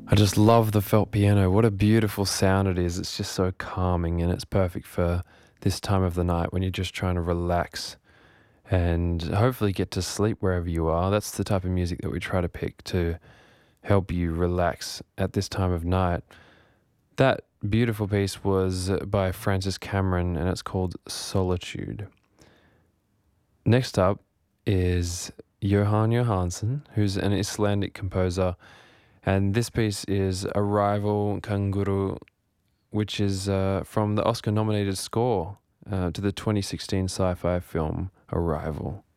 I just love the felt piano. What a beautiful sound it is. It's just so calming and it's perfect for this time of the night when you're just trying to relax and hopefully get to sleep wherever you are. That's the type of music that we try to pick to help you relax at this time of night. That beautiful piece was by Francis Cameron and it's called Solitude. Next up is Johan Johansson, who's an Icelandic composer, and this piece is Arrival Kanguru, which is from the Oscar nominated score to the 2016 sci fi film Arrival.